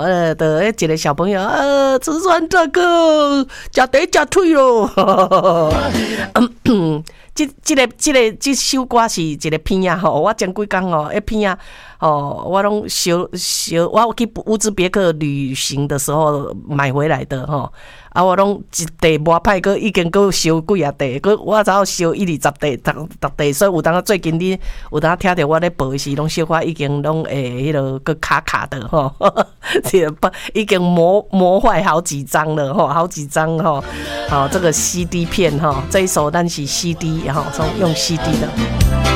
的一个小朋友慈善大哥吃茶吃腿咯。这首歌是一个片啊吼，我前几天哦，一片啊哦，我拢我去乌兹别克旅行的时候买回来的吼，啊，我拢一地磨歹，个已经个烧几啊地，个我早烧120地，逐地，所以有当最近你有当听到我咧报时，拢小可已经拢迄个个卡的吼，这已经磨坏好几张了吼，好几张吼，好这个 CD 片吼，这一首咱是 CD 吼，用 CD 的。